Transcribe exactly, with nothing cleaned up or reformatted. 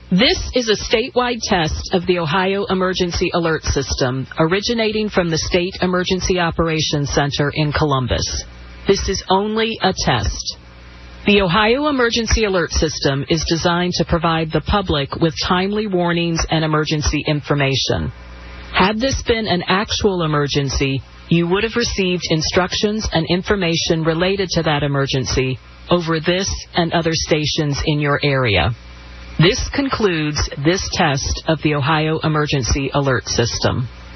This is a statewide test of the Ohio Emergency Alert System, originating from the State Emergency Operations Center in Columbus. This is only a test. The Ohio Emergency Alert System is designed to provide the public with timely warnings and emergency information. Had this been an actual emergency, you would have received instructions and information related to that emergency over this and other stations in your area. This concludes this test of the Ohio Emergency Alert System.